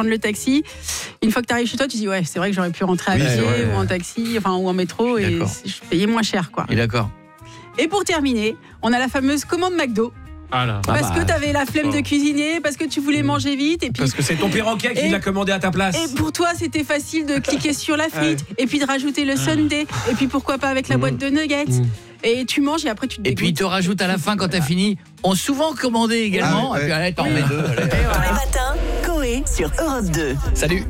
prendre le taxi. Une fois que tu arrives chez toi, tu dis ouais, c'est vrai que j'aurais pu rentrer à pied ou en taxi, ou en métro et je payais moins cher, quoi. Et d'accord. Et pour terminer, on a la fameuse commande McDo. Parce que tu avais la flemme de cuisiner, parce que tu voulais manger vite. Et puis, parce que c'est ton perroquet qui l'a commandé à ta place. Et pour toi, c'était facile de cliquer sur la frite, et puis de rajouter le sundae, et puis pourquoi pas avec la boîte de nuggets. Et tu manges et après tu te dégoûtes. Et puis il te rajoute à la fin quand t'as fini, on souvent commandé également. Et puis allez, t'en mets deux. Tous les matins, Coé sur Europe 2. Salut.